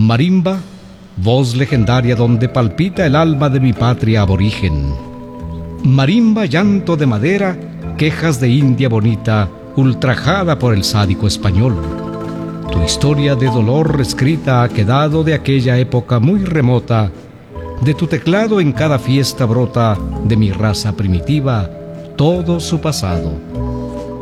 Marimba, voz legendaria donde palpita el alma de mi patria aborigen. Marimba, llanto de madera, quejas de India bonita, ultrajada por el sádico español. Tu historia de dolor reescrita ha quedado de aquella época muy remota. De tu teclado en cada fiesta brota, de mi raza primitiva, todo su pasado.